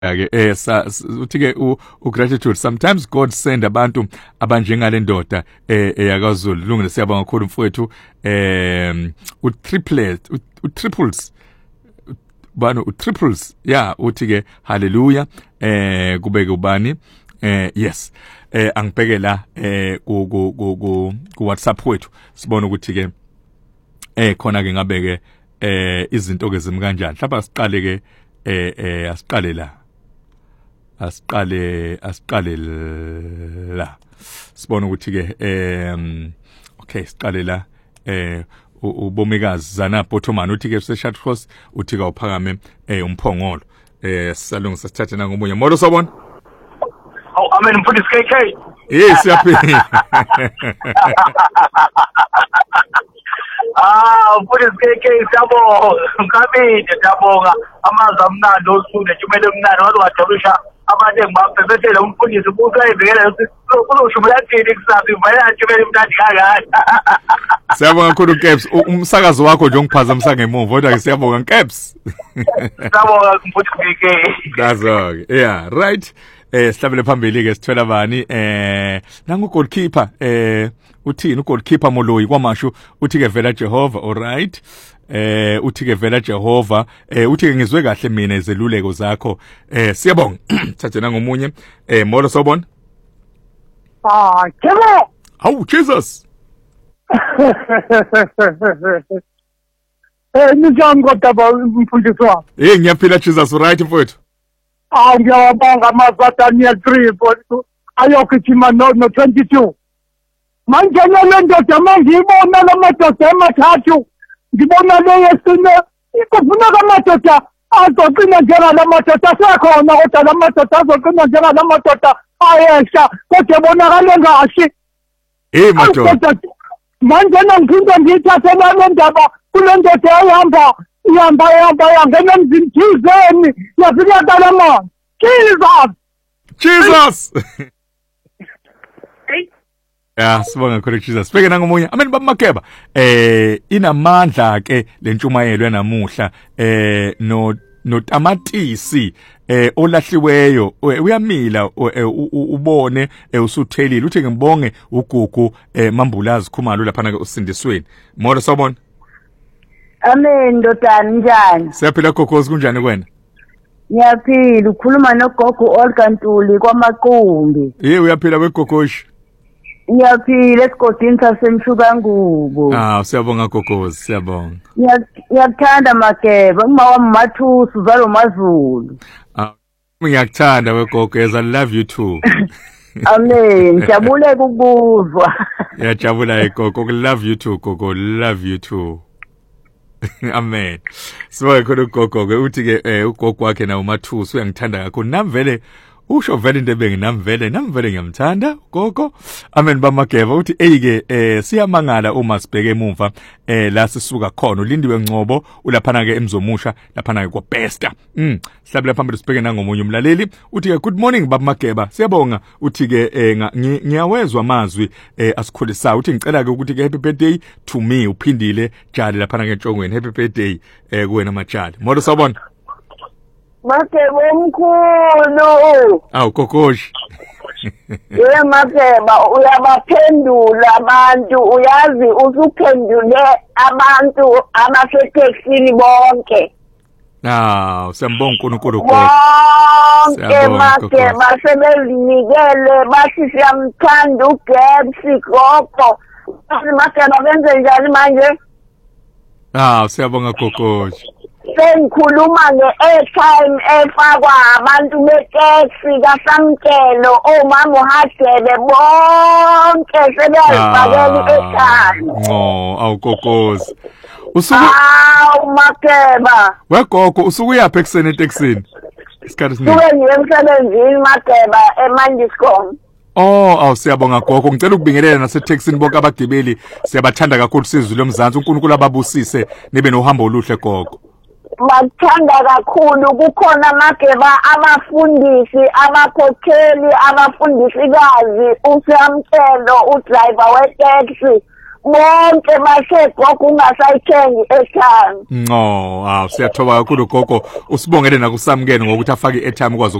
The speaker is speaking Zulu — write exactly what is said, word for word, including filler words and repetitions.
Ake eh sa uthi ke u gratitude sometimes God send abantu abanjengale ndoda eh eyakaZulu lungile siyabonga kakhulu mfowethu eh u triplet u triples bani u triples yeah uthi ke hallelujah eh kubeke ubani eh yes eh angibheke la eh ku ku ku ku WhatsApp wethu sibona ukuthi ke eh khona ke ngabeke eh izinto ke zimi kanjani mhlawumbe siqale ke eh eh asiqale la asiqale asiqale la sibona ukuthi ke em okay siqale la eh ubomikazi Zana Bottomani uthi ke seshat cross uthi ka uphakame eh umphongolo eh salungisa sithathe na ngomunye moto sobona oh amen mfundisi K K yes yaphila ah mfundisi K K siyabonga ngabide siyabonga amazi amnandi osune kumele mnandi wathi wajabusha abantu engibabhebethele umfundisi ubusayibhekela ukuthi kuzoshumela thini kusabi vaya kumele mnandi kangaka siyabonga kakhulu Caps umsakazo wakho nje ungiphazamisa ngemuva kodwa ke siyabonga Caps siyabonga mfundisi K K that's all yeah right eh sihlabele phambili ke sithwela bani eh nangu goalkeeper eh uthini ugoalkeeper Moloyi kwamashu uthi ke vela Jehova all right eh uthi ke vela Jehova eh uthi ke ngizwe kahle mina izeluleko zakho eh siyabonga thathe nangomunye eh molo sobona ah kemo oh Jesus eh nijam kodwa mfundisi wami eh ngiyaphila Jesus right mfowethu ah ngiyabonga amaza Daniel three but ayokithima no no twenty-two manje le ndoda manje ibona lamadoda amathathu ngibona le yesine ikufuna kamadoda azoqina njengala madoda asekhona kodwa la madoda azoqina njengala madoda ayesha kodwa bonakale ngashi eh madoda manje nangiphinda ngithathe le ndaba kule ndoda ehamba ihamba ihamba yangena emzimthizeni yafika kalamani Jesus Jesus yeah sibonga khona Jesus beke nangomunye amen bamakeba eh inamandla ke lentshumayelo yanamuhla eh no notamatisi eh olahliweyo uyamila ubone usuthelile uthi ngibonge ugugu eh Mambulazi Khumalo lapha na ke usindisweni molo sawubona amen ndodana njani siyaphila gogozi kunjani kwena ngiyaphila ukhuluma nogogo Olga Ntuli kwaMaqumbi eh uyaphila kwegogoshi ngiyaphila esigodini sasemshuka ngubo ah siyabonga gogozi siyabonga ngiyakuthanda Mageba uma wami Mathusu zalo maZulu ah ngiyakuthanda wegogo as I love you too amen jabule ukubuzwa yajabula gogo love you too gogo love you too amen sibaye khona ugogo ke uthi ke ugogo wakhe na uMathusu uyangithanda kakhulu nami vele usho vele into benginamvele namvele ngiyamthanda gogo amen baMageba uthi eyike eh siyamangala uma sibheke emuva eh la sisuka khona ulindiwe Ngcobo ulaphana ke emzomusha laphana ke kwaBesta mm sihlabela phambili sibheke nangomunye umlaleli uthi ke good morning baMageba siyabonga uthi ke ngiyawezwa amazwi eh asikhulisayo uthi ngicela ke ukuthi ke happy birthday to me uphindile jali laphana ke entshongweni happy birthday eh kuwena majali molo sawubona Mageba omkhulu awu kokoshi ye Mageba uyabaphendula abantu uyazi usuphendule abantu abaseTexini bonke ah siyambonga uNkulunkulu bonke Mageba sebezinikele bathi siyamthanda uGebs gogo Mageba benze njani manje ah siyabonga kokoshi sengikhuluma nge-airtime efakwa abantu beTaxi kaSamkelo omama uHadebe bonke sebeyazifakela i-airtime no awukokozi usuku awu Mageba wegogo usuku yapha ekseni eTaxini isikhathi siningi suke ngiye emsebenzini Mageba eMandiscom oh awu siyabonga gogo ngicela ukubingelela naseTaxini bonke abagibeli siyabathanda kakhulu sizwe lomzansi uNkulunkulu ababusise nibe nohambo oluhle gogo bathanda kakhulu kukhona Mageba abafundisi abakhokheli abafundisikazi uSamkelo udriver weTaxi bonke bathe gogo ungasayithengi airtime. No, ah siyathoba kakhulu gogo usibongele nakusamukeni ngokuthi afake i-airtime kwazi